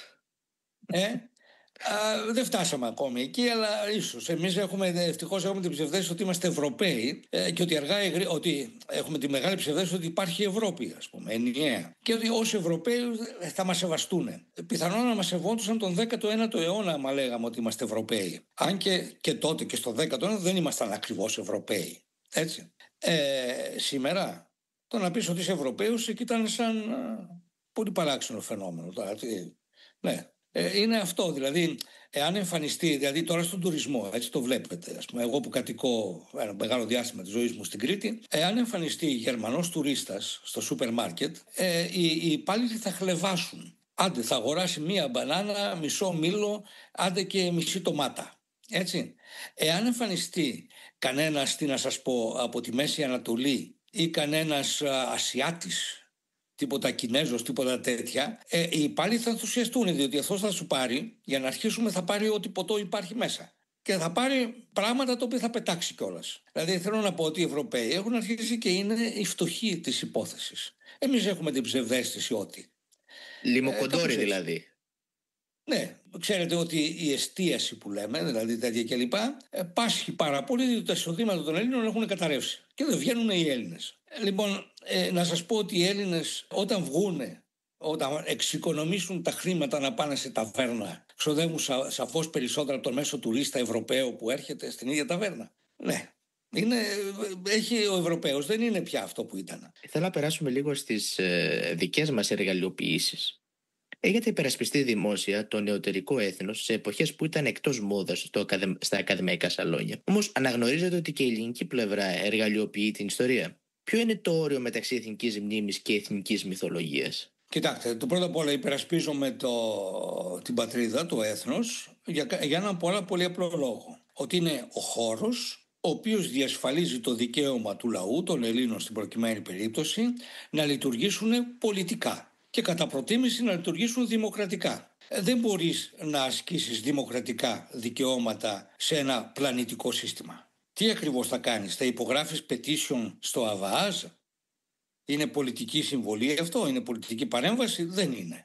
Ε, α, δεν φτάσαμε ακόμη εκεί, αλλά ίσως. Εμείς έχουμε, ευτυχώς έχουμε την ψευδέστηση ότι είμαστε Ευρωπαίοι ε, και ότι, αργά, ότι έχουμε τη μεγάλη ψευδέστηση ότι υπάρχει Ευρώπη, ας πούμε, ενιαία. Και ότι όσοι Ευρωπαίοι θα μας σεβαστούν. Πιθανόν να μας σεβόντουσαν τον δέκατο ένατο αιώνα, άμα λέγαμε ότι είμαστε Ευρωπαίοι. Αν και, και τότε και στο δέκατο ένατο δεν ήμασταν ακριβώς Ευρωπαίοι. Έτσι. Ε, σήμερα Το να πεις ότι είσαι Ευρωπαίος εκεί ήταν σαν πολύ παράξενο φαινόμενο. Τώρα, ναι. Ε, είναι αυτό, δηλαδή, εάν εμφανιστεί, δηλαδή τώρα στον τουρισμό, έτσι το βλέπετε, ας πούμε, εγώ που κατοικώ ένα μεγάλο διάστημα της ζωής μου στην Κρήτη, εάν εμφανιστεί Γερμανός τουρίστας στο σούπερ μάρκετ, ε, οι, οι υπάλληλοι θα χλεβάσουν. Άντε, θα αγοράσει μία μπανάνα, μισό μήλο, άντε και μισή ντομάτα. Έτσι. Εάν εμφανιστεί κανένας, τι να σας πω, από τη Μέση Ανατολή ή κανένας Ασιάτης, τίποτα Κινέζος, τίποτα τέτοια, ε, οι υπάλληλοι θα ενθουσιαστούν, διότι αυτός θα σου πάρει, για να αρχίσουμε θα πάρει ό,τι ποτό υπάρχει μέσα. Και θα πάρει πράγματα τα οποία θα πετάξει κιόλας. Δηλαδή θέλω να πω ότι οι Ευρωπαίοι έχουν αρχίσει και είναι οι φτωχοί της υπόθεσης. Εμείς έχουμε την ψευδαίσθηση ότι. Λιμοκοντόροι ε, δηλαδή. Ναι, ξέρετε ότι η εστίαση που λέμε, δηλαδή τέτοια κλπ, πάσχει πάρα πολύ, διότι τα εισοδήματα των Ελλήνων έχουν καταρρεύσει και δεν βγαίνουν οι Έλληνες. Λοιπόν, ε, να σας πω ότι οι Έλληνες όταν βγούνε, όταν εξοικονομήσουν τα χρήματα να πάνε σε ταβέρνα, ξοδεύουν σα, σαφώς περισσότερα από τον μέσο τουρίστα Ευρωπαίο που έρχεται στην ίδια ταβέρνα. Ναι. Είναι, έχει ο Ευρωπαίος, δεν είναι πια αυτό που ήταν. Θέλω να περάσουμε λίγο στις ε, δικές μας εργαλειοποιήσεις. Έχετε υπερασπιστεί δημόσια το νεωτερικό έθνος σε εποχές που ήταν εκτός μόδας στο, στα ακαδημαϊκά σαλόνια. Όμως αναγνωρίζετε ότι και η ελληνική πλευρά εργαλειοποιεί την ιστορία. Ποιο είναι το όριο μεταξύ εθνικής μνήμης και εθνικής μυθολογίας? Κοιτάξτε, το πρώτο απ' όλα υπερασπίζομαι το, την πατρίδα, το έθνος, για, για έναν πολλά πολύ απλό λόγο. Ότι είναι ο χώρος ο οποίος διασφαλίζει το δικαίωμα του λαού, των Ελλήνων στην προκειμένη περίπτωση, να λειτουργήσουν πολιτικά. Και κατά προτίμηση να λειτουργήσουν δημοκρατικά. Δεν μπορείς να ασκήσεις δημοκρατικά δικαιώματα σε ένα πλανητικό σύστημα. Τι ακριβώς θα κάνεις, θα υπογράφεις petition στο ΑΒΑΑΖ? Είναι πολιτική συμβολή αυτό, είναι πολιτική παρέμβαση? Δεν είναι.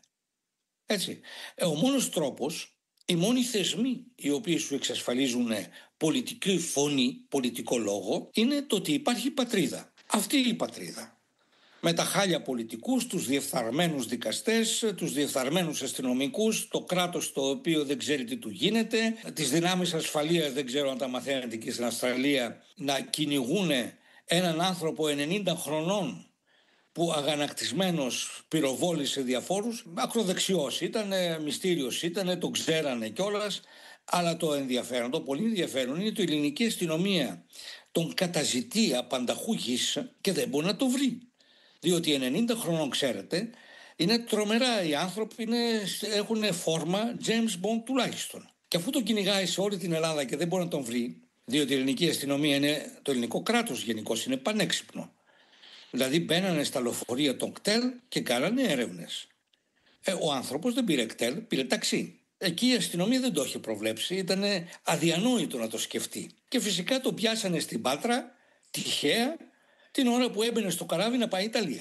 Έτσι. Ο μόνος τρόπος, οι μόνοι θεσμοί οι οποίοι σου εξασφαλίζουν πολιτική φωνή, πολιτικό λόγο, είναι το ότι υπάρχει πατρίδα. Αυτή η πατρίδα. Με τα χάλια πολιτικούς, τους διεφθαρμένους δικαστές, τους διεφθαρμένους αστυνομικούς, το κράτος το οποίο δεν ξέρει τι του γίνεται, τις δυνάμεις ασφαλείας, δεν ξέρω αν τα μαθαίνετε και στην Αυστραλία, να κυνηγούν έναν άνθρωπο ενενήντα χρονών που αγανακτισμένος πυροβόλησε διαφόρους. Ακροδεξιός ήταν, μυστήριος ήταν, το ξέρανε κιόλας, αλλά το ενδιαφέρον, το πολύ ενδιαφέρον είναι ότι η ελληνική αστυνομία τον καταζητεί απανταχού γης και δεν μπορεί να το βρει. Διότι ενενήντα χρονών, ξέρετε, είναι τρομερά οι άνθρωποι, είναι, έχουν φόρμα James Bond τουλάχιστον. Και αφού τον κυνηγάει σε όλη την Ελλάδα και δεν μπορεί να τον βρει, διότι η ελληνική αστυνομία είναι, το ελληνικό κράτος γενικώς είναι πανέξυπνο. Δηλαδή μπαίνανε στα λεωφορεία των κτέλ και κάνανε έρευνες. Ε, ο άνθρωπος δεν πήρε κτέλ, πήρε ταξί. Εκεί η αστυνομία δεν το είχε προβλέψει, ήταν αδιανόητο να το σκεφτεί. Και φυσικά το πιάσανε στην Πάτρα, τυχαία, την ώρα που έμπαινε στο καράβι να πάει Ιταλία.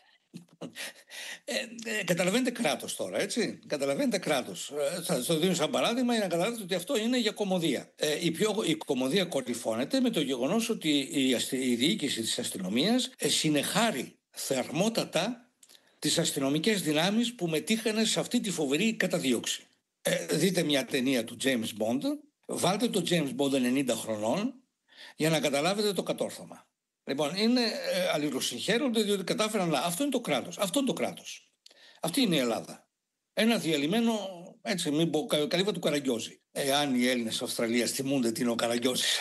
Ε, ε, καταλαβαίνετε κράτος τώρα, έτσι. Καταλαβαίνετε κράτος. Ε, θα το δίνω σαν παράδειγμα για να καταλάβετε ότι αυτό είναι για κωμωδία. Ε, η, πιο, η κωμωδία κορυφώνεται με το γεγονός ότι η, η, η διοίκηση της αστυνομίας ε, συνεχάρει θερμότατα τις αστυνομικές δυνάμεις που μετήχανε σε αυτή τη φοβερή καταδίωξη. Ε, δείτε μια ταινία του James Bond, βάλτε το James Bond ενενήντα χρονών για να καταλάβετε το κατόρθωμα. Λοιπόν, είναι ε, αλληλοσυγχαίρονται διότι κατάφεραν να. Αυτό είναι το κράτος. Αυτό είναι το κράτος. Αυτή είναι η Ελλάδα. Ένα διαλυμένο, έτσι, μην πω, καλύβα του Καραγκιόζη. Εάν οι Έλληνες Αυστραλίας θυμούνται τι είναι ο Καραγκιόζης.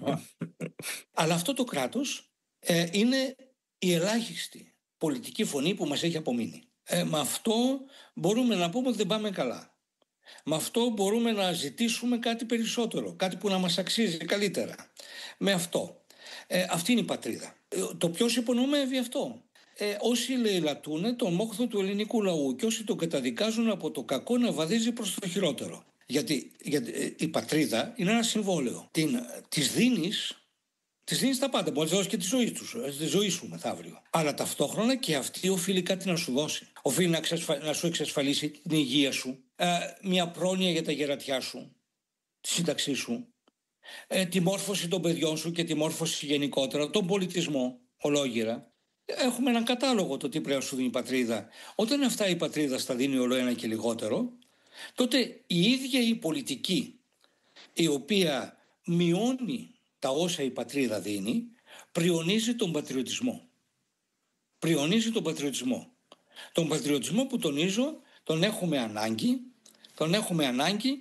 Αλλά αυτό το κράτος ε, είναι η ελάχιστη πολιτική φωνή που μας έχει απομείνει. Ε, με αυτό μπορούμε να πούμε ότι δεν πάμε καλά. Με αυτό μπορούμε να ζητήσουμε κάτι περισσότερο, κάτι που να μας αξίζει καλύτερα. Με αυτό. Ε, αυτή είναι η πατρίδα. Ε, το ποιος υπονομεύει αυτό? Ε, όσοι λαιλατούν τον μόχθο του ελληνικού λαού και όσοι τον καταδικάζουν από το κακό να βαδίζει προς το χειρότερο. Γιατί, γιατί ε, η πατρίδα είναι ένα συμβόλαιο. Την, της δίνεις, της δίνεις τα πάντα. Μπορείς να δώσεις και τη ζωή, τους, τη ζωή σου μεθαύριο. Αλλά ταυτόχρονα και αυτή οφείλει κάτι να σου δώσει. Οφείλει να, εξασφα... να σου εξασφαλίσει την υγεία σου, ε, μια πρόνοια για τα γερατιά σου, τη σύνταξή σου, Ε, τη μόρφωση των παιδιών σου και τη μόρφωση γενικότερα, τον πολιτισμό ολόγυρα. Έχουμε έναν κατάλογο το τι πρέπει να σου δίνει η πατρίδα. Όταν αυτά η πατρίδα στα δίνει όλο ένα και λιγότερο, τότε η ίδια η πολιτική η οποία μειώνει τα όσα η πατρίδα δίνει, πριονίζει τον πατριωτισμό. πριονίζει τον πατριωτισμό. Τον πατριωτισμό που τονίζω τον έχουμε ανάγκη, τον έχουμε ανάγκη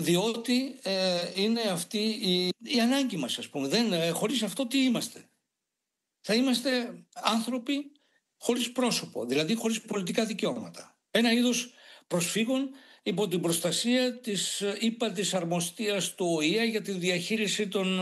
διότι ε, είναι αυτή η, η ανάγκη μας, ας πούμε. Δεν, ε, χωρίς αυτό τι είμαστε? Θα είμαστε άνθρωποι χωρίς πρόσωπο, δηλαδή χωρίς πολιτικά δικαιώματα. Ένα είδος προσφύγων υπό την προστασία της ύπατης αρμοστίας του Ο Η Ε για τη διαχείριση των,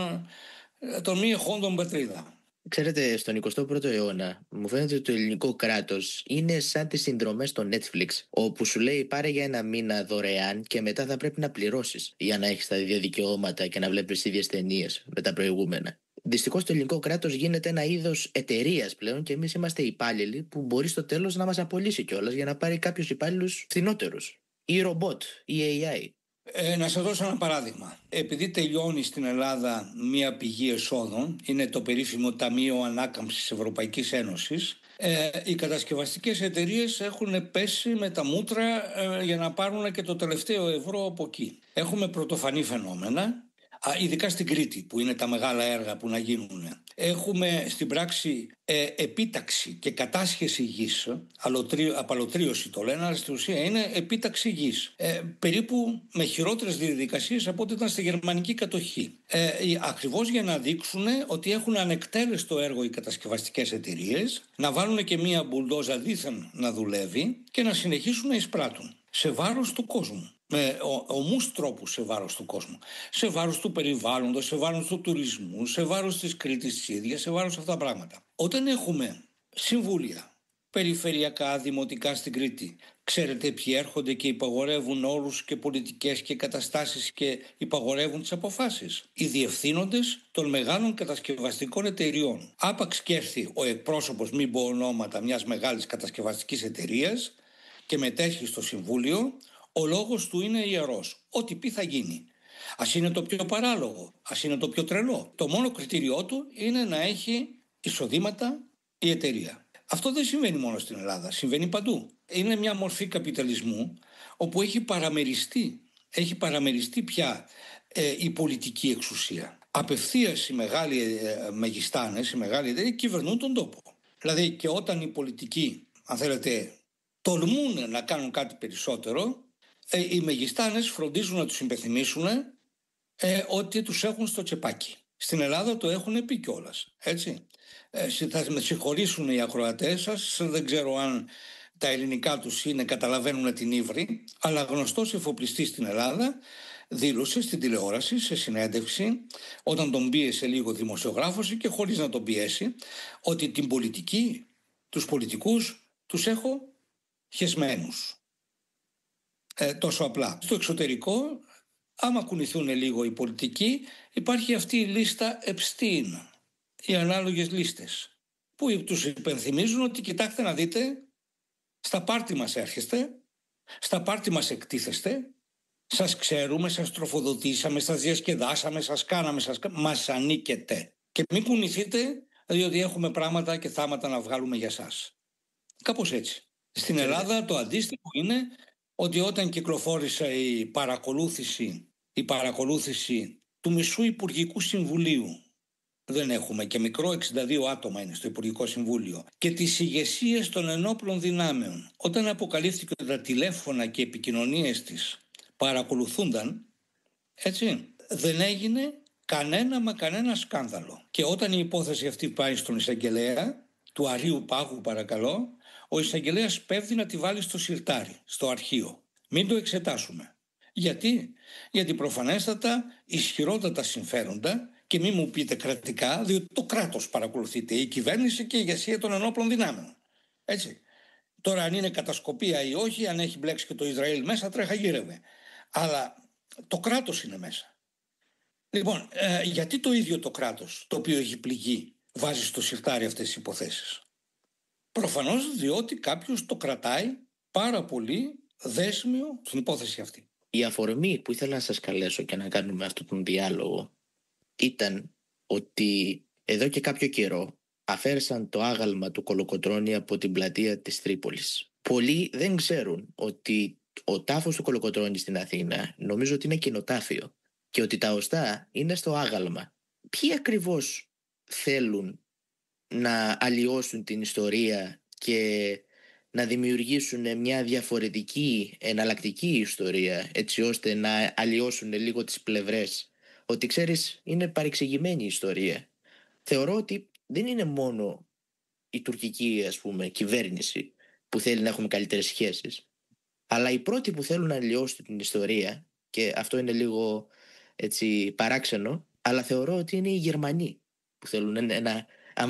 των μη εχόντων πατρίδα. Ξέρετε, στον εικοστό πρώτο αιώνα μου φαίνεται ότι το ελληνικό κράτος είναι σαν τις συνδρομές στο Netflix, όπου σου λέει πάρε για ένα μήνα δωρεάν και μετά θα πρέπει να πληρώσεις για να έχεις τα ίδια δικαιώματα και να βλέπεις ίδιες ταινίες με τα προηγούμενα. Δυστυχώς το ελληνικό κράτος γίνεται ένα είδος εταιρείας πλέον και εμείς είμαστε υπάλληλοι που μπορεί στο τέλος να μας απολύσει κιόλας για να πάρει κάποιους υπάλληλους φθηνότερους. Ή ρομπότ, ή έι άι. Ε, να σας δώσω ένα παράδειγμα. Επειδή τελειώνει στην Ελλάδα μία πηγή εσόδων, είναι το περίφημο Ταμείο Ανάκαμψης Ευρωπαϊκής Ένωσης, ε, οι κατασκευαστικές εταιρείες έχουν πέσει με τα μούτρα ε, για να πάρουν και το τελευταίο ευρώ από εκεί. Έχουμε πρωτοφανή φαινόμενα, ειδικά στην Κρήτη που είναι τα μεγάλα έργα που να γίνουν. Έχουμε στην πράξη ε, επίταξη και κατάσχεση γης, απαλωτρίωση το λένε, αλλά στην ουσία είναι επίταξη γης. Ε, περίπου με χειρότερες διαδικασίες από ό,τι ήταν στη γερμανική κατοχή. Ε, ακριβώς για να δείξουν ότι έχουν ανεκτέλεστο έργο οι κατασκευαστικές εταιρείες, να βάλουν και μία μπουλντόζα δίθεν να δουλεύει και να συνεχίσουν να εισπράττουν σε βάρος του κόσμου. Με ομούς τρόπους σε βάρος του κόσμου. Σε βάρος του περιβάλλοντος, σε βάρος του τουρισμού, σε βάρος της Κρήτης της ίδιας, σε βάρος αυτά τα πράγματα. Όταν έχουμε συμβούλια περιφερειακά, δημοτικά στην Κρήτη, ξέρετε ποιοι έρχονται και υπαγορεύουν όρους και πολιτικές και καταστάσεις και υπαγορεύουν τις αποφάσεις? Οι διευθύνοντες των μεγάλων κατασκευαστικών εταιριών. Άπαξ και έρθει ο εκπρόσωπος, μην πω ονόματα, μιας μεγάλης κατασκευαστικής εταιρείας και μετέχει στο συμβούλιο, ο λόγος του είναι ιερός. Ό,τι πει θα γίνει. Ας είναι το πιο παράλογο, ας είναι το πιο τρελό. Το μόνο κριτήριό του είναι να έχει εισοδήματα η εταιρεία. Αυτό δεν συμβαίνει μόνο στην Ελλάδα, συμβαίνει παντού. Είναι μια μορφή καπιταλισμού όπου έχει παραμεριστεί, έχει παραμεριστεί πια ε, η πολιτική εξουσία. Απευθείας οι μεγάλοι ε, μεγιστάνες, οι μεγάλοι εταιρείες κυβερνούν τον τόπο. Δηλαδή και όταν οι πολιτικοί, αν θέλετε, τολμούν να κάνουν κάτι περισσότερο, οι μεγιστάνες φροντίζουν να τους υπενθυμίσουν ε, ότι τους έχουν στο τσεπάκι. Στην Ελλάδα το έχουν πει κιόλας, έτσι. Ε, θα με συγχωρήσουν οι ακροατές σας, δεν ξέρω αν τα ελληνικά τους είναι, καταλαβαίνουν την ύβρη, αλλά γνωστός εφοπλιστής στην Ελλάδα δήλωσε στην τηλεόραση, σε συνέντευξη, όταν τον πίεσε λίγο δημοσιογράφος και χωρίς να τον πιέσει, ότι την πολιτική, τους πολιτικούς τους έχω χεσμένους. Ε, τόσο απλά. Στο εξωτερικό, άμα κουνηθούν λίγο οι πολιτικοί, υπάρχει αυτή η λίστα Epstein, οι ανάλογες λίστες, που τους υπενθυμίζουν ότι κοιτάξτε να δείτε, στα πάρτι μας έρχεστε, στα πάρτι μας εκτίθεστε, σας ξέρουμε, σας τροφοδοτήσαμε, σας διασκεδάσαμε, σας κάναμε, σας... μας ανήκετε. Και μην κουνηθείτε, διότι έχουμε πράγματα και θάματα να βγάλουμε για σας. Κάπως έτσι. Στην Ελλάδα το αντίστοιχο είναι ότι όταν κυκλοφόρησε η παρακολούθηση, η παρακολούθηση του μισού Υπουργικού Συμβουλίου, δεν έχουμε και μικρό, εξήντα δύο άτομα είναι στο Υπουργικό Συμβούλιο, και τις ηγεσίες των ενόπλων δυνάμεων, όταν αποκαλύφθηκε ότι τα τηλέφωνα και οι επικοινωνίες της παρακολουθούνταν, έτσι, δεν έγινε κανένα μα κανένα σκάνδαλο. Και όταν η υπόθεση αυτή πάει στον εισαγγελέα, του Αρείου Πάγου παρακαλώ, ο εισαγγελέας πέφτει να τη βάλει στο σιρτάρι, στο αρχείο. Μην το εξετάσουμε. Γιατί? Γιατί προφανέστατα ισχυρότατα συμφέροντα, και μην μου πείτε κρατικά, διότι το κράτος παρακολουθείται, η κυβέρνηση και η ηγεσία των ενόπλων δυνάμεων. Έτσι. Τώρα αν είναι κατασκοπία ή όχι, αν έχει μπλέξει και το Ισραήλ μέσα, τρέχα γύρευε. Αλλά το κράτος είναι μέσα. Λοιπόν, ε, γιατί το ίδιο το κράτος, το οποίο έχει πληγεί, βάζει στο σιρτάρι αυτές τις υποθέσεις? Προφανώς διότι κάποιος το κρατάει πάρα πολύ δέσμιο στην υπόθεση αυτή. Η αφορμή που ήθελα να σας καλέσω και να κάνουμε αυτόν τον διάλογο ήταν ότι εδώ και κάποιο καιρό αφαίρεσαν το άγαλμα του Κολοκοτρώνη από την πλατεία της Τρίπολης. Πολλοί δεν ξέρουν ότι ο τάφος του Κολοκοτρώνη στην Αθήνα νομίζω ότι είναι κοινοτάφιο και ότι τα οστά είναι στο άγαλμα. Ποιοι ακριβώς θέλουν να αλλοιώσουν την ιστορία και να δημιουργήσουν μια διαφορετική, εναλλακτική ιστορία, έτσι ώστε να αλλοιώσουν λίγο τις πλευρές. Ότι ξέρεις, είναι παρεξηγημένη η ιστορία. Θεωρώ ότι δεν είναι μόνο η τουρκική, ας πούμε, κυβέρνηση που θέλει να έχουμε καλύτερες σχέσεις, αλλά οι πρώτοι που θέλουν να αλλοιώσουν την ιστορία, και αυτό είναι λίγο έτσι παράξενο, αλλά θεωρώ ότι είναι οι Γερμανοί που θέλουν να, να,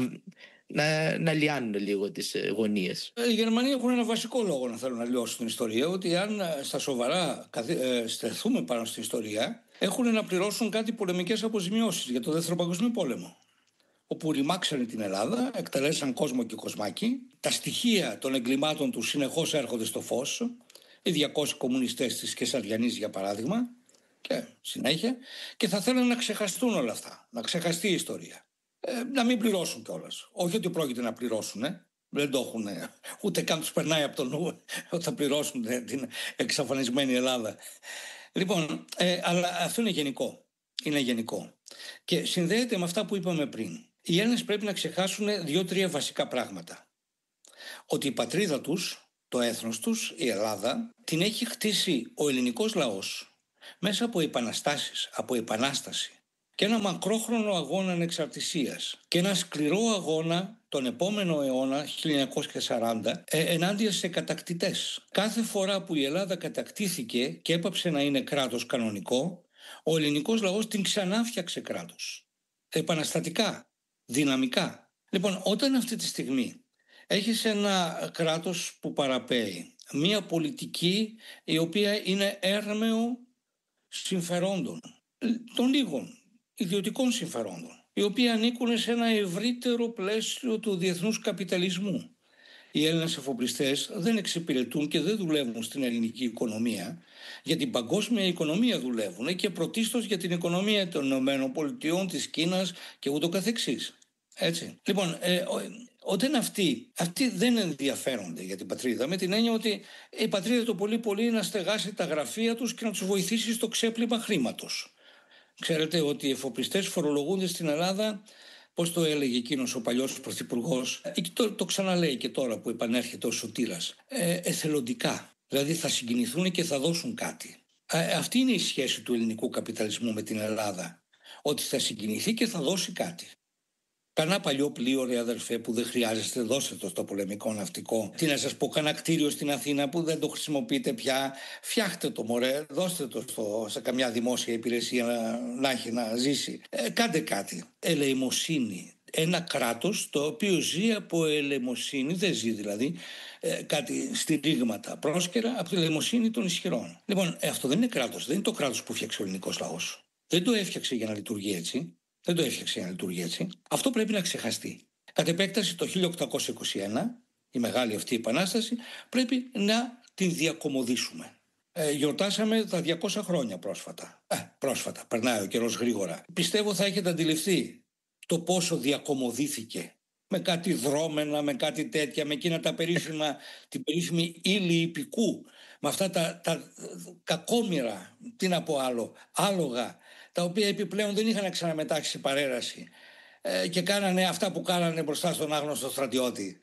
να, να λιάνουν λίγο τις γωνίες. Οι Γερμανοί έχουν ένα βασικό λόγο να θέλουν να λιώσουν την ιστορία, ότι αν στα σοβαρά στεθούμε πάνω στην ιστορία, έχουν να πληρώσουν κάτι πολεμικές αποζημιώσεις για το Δεύτερο Παγκόσμιο Πόλεμο, όπου ρημάξαν την Ελλάδα, εκτελέσαν κόσμο και κοσμάκι. Τα στοιχεία των εγκλημάτων τους συνεχώς έρχονται στο φως, οι διακόσιοι κομμουνιστές της Κεσαριανής για παράδειγμα, και συνέχεια, και θα θέλουν να ξεχαστούν όλα αυτά, να ξεχαστεί η ιστορία. Ε, να μην πληρώσουν κιόλας. Όχι ότι πρόκειται να πληρώσουν, ε. δεν το έχουν, ούτε καν τους περνάει από το νου ότι θα πληρώσουν ε, την εξαφανισμένη Ελλάδα. Λοιπόν, ε, αλλά αυτό είναι γενικό. Είναι γενικό. Και συνδέεται με αυτά που είπαμε πριν. Οι Έλληνες πρέπει να ξεχάσουν δύο-τρία βασικά πράγματα. Ότι η πατρίδα τους, το έθνος τους, η Ελλάδα, την έχει χτίσει ο ελληνικός λαός μέσα από επαναστάσεις, από επανάσταση και ένα μακρόχρονο αγώνα ανεξαρτησίας και ένα σκληρό αγώνα τον επόμενο αιώνα, χίλια εννιακόσια σαράντα, ε, ενάντια σε κατακτητές. Κάθε φορά που η Ελλάδα κατακτήθηκε και έπαψε να είναι κράτος κανονικό, ο ελληνικός λαός την ξανάφτιαξε κράτος. Επαναστατικά, δυναμικά. Λοιπόν, όταν αυτή τη στιγμή έχεις ένα κράτος που παραπέει, μια πολιτική η οποία είναι έρμεο συμφερόντων, των λίγων ιδιωτικών συμφερόντων, οι οποίοι ανήκουν σε ένα ευρύτερο πλαίσιο του διεθνούς καπιταλισμού. Οι Έλληνες εφοπλιστές δεν εξυπηρετούν και δεν δουλεύουν στην ελληνική οικονομία, για την παγκόσμια οικονομία δουλεύουν και πρωτίστως για την οικονομία των ΗΠΑ, της Κίνας και ούτω καθεξής. Έτσι. Λοιπόν, ε, όταν αυτοί, αυτοί δεν ενδιαφέρονται για την πατρίδα, με την έννοια ότι η πατρίδα το πολύ πολύ να στεγάσει τα γραφεία τους και να τους βοηθήσει στο ξέπλυμα χρήματος. Ξέρετε ότι οι εφοπλιστές φορολογούνται στην Ελλάδα, πώς το έλεγε εκείνος ο παλιός πρωθυπουργός, το, το ξαναλέει και τώρα που επανέρχεται ο Σωτήρας, ε, εθελοντικά. Δηλαδή θα συγκινηθούν και θα δώσουν κάτι. Ε, αυτή είναι η σχέση του ελληνικού καπιταλισμού με την Ελλάδα. Ότι θα συγκινηθεί και θα δώσει κάτι. Κανά παλιό πλοίο, ρε αδερφέ, που δεν χρειάζεστε, δώστε το στο πολεμικό ναυτικό. Τι να σας πω, κανένα κτίριο στην Αθήνα που δεν το χρησιμοποιείτε πια, φτιάχτε το μωρέ, δώστε το στο, σε καμιά δημόσια υπηρεσία να, να έχει να ζήσει. Ε, κάντε κάτι. Ελεημοσύνη. Ένα κράτος το οποίο ζει από ελεημοσύνη, δεν ζει δηλαδή ε, κάτι στηρίγματα πρόσκαιρα από τη ελεημοσύνη των ισχυρών. Λοιπόν, ε, αυτό δεν είναι κράτος, δεν είναι το κράτος που φτιάξε ο ελληνικός λαός. Δεν το έφτιαξε για να λειτουργεί έτσι. Δεν το έφτιαξε για να λειτουργεί έτσι. Αυτό πρέπει να ξεχαστεί. Κατ' επέκταση το χίλια οκτακόσια είκοσι ένα, η μεγάλη αυτή επανάσταση, πρέπει να την διακομωδήσουμε. Ε, γιορτάσαμε τα διακόσια χρόνια πρόσφατα. Ε, πρόσφατα, περνάει ο καιρός γρήγορα. Πιστεύω θα έχετε αντιληφθεί το πόσο διακομωδήθηκε. Με κάτι δρόμενα, με κάτι τέτοια, με εκείνα τα περίφημα, την περίφημη ύλη υπηκού, με αυτά τα, τα κακόμοιρα, τι να πω άλλο, άλογα, τα οποία επιπλέον δεν είχαν ξαναμετάξει παρέραση ε, και κάνανε αυτά που κάνανε μπροστά στον άγνωστο στρατιώτη.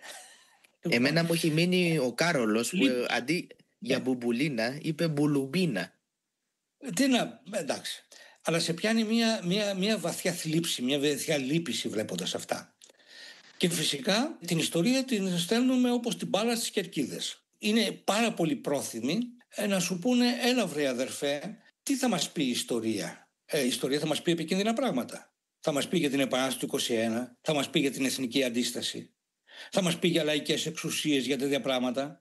Εμένα μου έχει μείνει ο Κάρολος που Λί... αντί για μπουμπουλίνα είπε μπουλουμπίνα. Τι να, εντάξει. Αλλά σε πιάνει μια, μια, μια βαθιά θλίψη, μια βαθιά λύπηση βλέποντας αυτά. Και φυσικά την ιστορία την στέλνουμε όπως την μπάλα στις κερκίδες. Είναι πάρα πολύ πρόθυμοι ε, να σου πούνε, έλα βρε αδερφέ, τι θα μας πει η ιστορία. Ε, η ιστορία θα μας πει επικίνδυνα πράγματα. Θα μας πει για την Επανάσταση του είκοσι ένα, θα μας πει για την εθνική αντίσταση, θα μας πει για λαϊκές εξουσίες, για τέτοια πράγματα.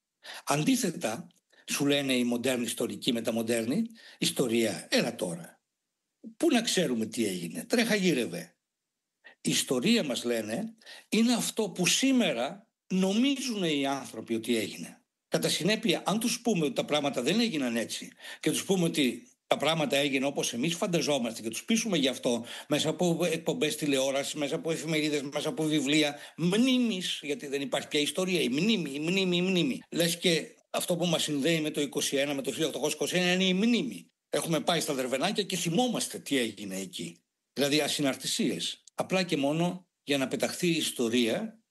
Αντίθετα, σου λένε οι μοντέρνοι ιστορικοί με τα μοντέρνη, ιστορία, έλα τώρα. Πού να ξέρουμε τι έγινε, τρέχα γύρευε. Η ιστορία, μας λένε, είναι αυτό που σήμερα νομίζουν οι άνθρωποι ότι έγινε. Κατά συνέπεια, αν τους πούμε ότι τα πράγματα δεν έγιναν έτσι και τους πούμε ότι τα πράγματα έγιναν όπως εμείς φανταζόμαστε και τους πείσουμε γι' αυτό μέσα από εκπομπές τηλεόρασης, μέσα από εφημερίδες, μέσα από βιβλία μνήμης, γιατί δεν υπάρχει πια ιστορία, η μνήμη, η μνήμη, η μνήμη. Λες και αυτό που μας συνδέει με το είκοσι ένα, με το χίλια οκτακόσια είκοσι ένα είναι η μνήμη. Έχουμε πάει στα Δερβενάκια και θυμόμαστε τι έγινε εκεί. Δηλαδή ασυναρτησίες. Απλά και μόνο για να πεταχθεί η ιστορία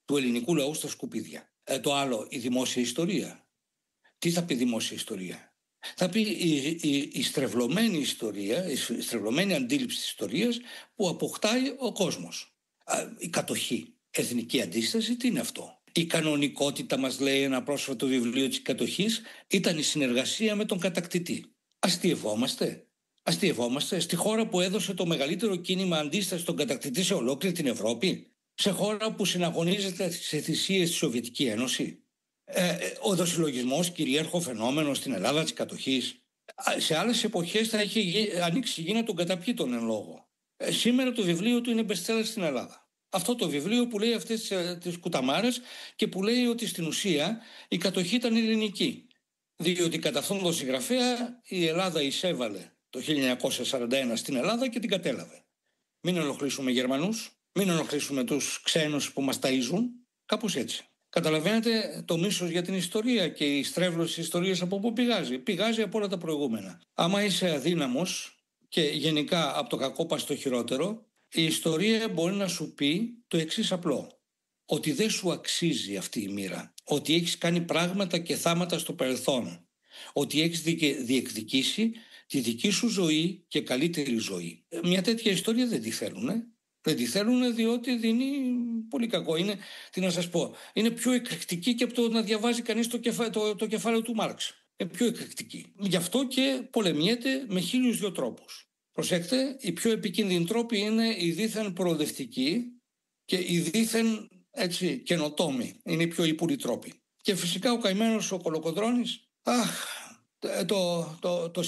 του ελληνικού λαού στα σκουπίδια. Ε, το άλλο, η δημόσια ιστορία. Τι θα πει δημόσια ιστορία? Θα πει η, η, η στρεβλωμένη ιστορία, η στρεβλωμένη αντίληψη της ιστορίας που αποκτάει ο κόσμος. Α, η κατοχή, εθνική αντίσταση, τι είναι αυτό? Η κανονικότητα, μας λέει ένα πρόσφατο βιβλίο της κατοχής, ήταν η συνεργασία με τον κατακτητή. Αστειευόμαστε. Αστειευόμαστε στη χώρα που έδωσε το μεγαλύτερο κίνημα αντίσταση στον κατακτητή σε ολόκληρη την Ευρώπη, σε χώρα που συναγωνίζεται σε θυσίες στη Σοβιετική Ένωση. Ε, ο δοσυλλογισμός κυρίαρχο φαινόμενο στην Ελλάδα της κατοχής. Σε άλλες εποχές θα είχε ανοίξει η γη να τον καταπιεί τον εν λόγω. Ε, σήμερα το βιβλίο του είναι bestseller στην Ελλάδα. Αυτό το βιβλίο που λέει αυτές τις, τις κουταμάρες και που λέει ότι στην ουσία η κατοχή ήταν ελληνική. Διότι κατά αυτόν τον συγγραφέα η Ελλάδα εισέβαλε το χίλια εννιακόσια σαράντα ένα στην Ελλάδα και την κατέλαβε. Μην ενοχλήσουμε Γερμανούς, μην ενοχλήσουμε τους ξένους που μας ταΐζουν, κάπως έτσι. Καταλαβαίνετε το μίσος για την ιστορία και η στρέβλωση της ιστορίας από πού πηγάζει? Πηγάζει από όλα τα προηγούμενα. Άμα είσαι αδύναμος και γενικά από το κακό πας στο χειρότερο, η ιστορία μπορεί να σου πει το εξής απλό. Ότι δεν σου αξίζει αυτή η μοίρα. Ότι έχεις κάνει πράγματα και θάματα στο παρελθόν. Ότι έχεις διεκδικήσει τη δική σου ζωή και καλύτερη ζωή. Μια τέτοια ιστορία δεν τη θέλουν. Ε? Δεν τη θέλουν διότι δίνει πολύ κακό. Είναι, τι να σας πω, είναι πιο εκρηκτική και από το να διαβάζει κανείς το, κεφα, το, το κεφάλαιο του Μάρξ. Είναι πιο εκρηκτική. Γι' αυτό και πολεμιέται με χίλιους δυο τρόπους. Προσέξτε, οι πιο επικίνδυνοι τρόποι είναι οι δίθεν προοδευτικοί και οι δίθεν έτσι, καινοτόμοι. Είναι οι πιο υπουροί τρόποι. Και φυσικά ο καημένος ο Κολοκοντρώνης, αχ, το, το, το